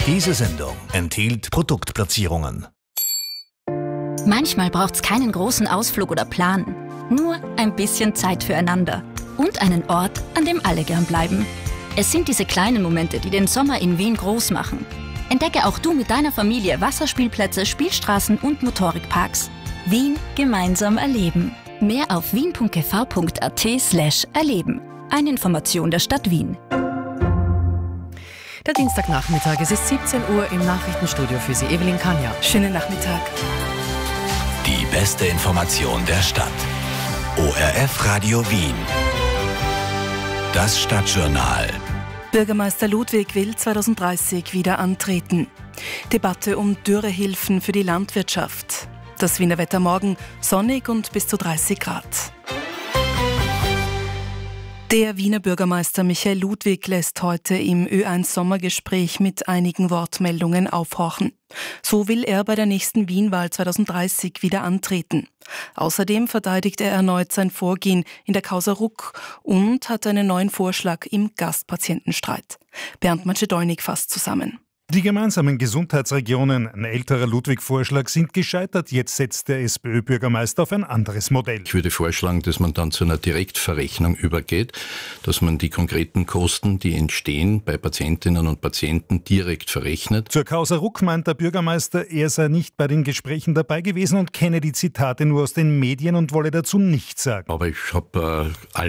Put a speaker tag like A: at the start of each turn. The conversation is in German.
A: Diese Sendung enthielt Produktplatzierungen.
B: Manchmal braucht's keinen großen Ausflug oder Plan. Nur ein bisschen Zeit füreinander. Und einen Ort, an dem alle gern bleiben. Es sind diese kleinen Momente, die den Sommer in Wien groß machen. Entdecke auch du mit deiner Familie Wasserspielplätze, Spielstraßen und Motorikparks. Wien gemeinsam erleben. Mehr auf wien.gv.at/erleben. Eine Information der Stadt Wien.
C: Der Dienstagnachmittag, es ist 17 Uhr im Nachrichtenstudio für Sie, Evelyn Kanja.
D: Schönen Nachmittag.
A: Die beste Information der Stadt. ORF Radio Wien. Das Stadtjournal.
D: Bürgermeister Ludwig will 2030 wieder antreten. Debatte um Dürrehilfen für die Landwirtschaft. Das Wiener Wetter morgen sonnig und bis zu 30 Grad. Der Wiener Bürgermeister Michael Ludwig lässt heute im Ö1-Sommergespräch mit einigen Wortmeldungen aufhorchen. So will er bei der nächsten Wien-Wahl 2030 wieder antreten. Außerdem verteidigt er erneut sein Vorgehen in der Causa Ruck und hat einen neuen Vorschlag im Gastpatientenstreit. Bernd Macedolnik fasst zusammen.
E: Die gemeinsamen Gesundheitsregionen, ein älterer Ludwig-Vorschlag, sind gescheitert. Jetzt setzt der SPÖ-Bürgermeister auf ein anderes Modell.
F: Ich würde vorschlagen, dass man dann zu einer Direktverrechnung übergeht, dass man die konkreten Kosten, die entstehen bei Patientinnen und Patienten, direkt verrechnet.
E: Zur Causa Ruck meint der Bürgermeister, er sei nicht bei den Gesprächen dabei gewesen und kenne die Zitate nur aus den Medien und wolle dazu nichts sagen.
F: Aber ich habe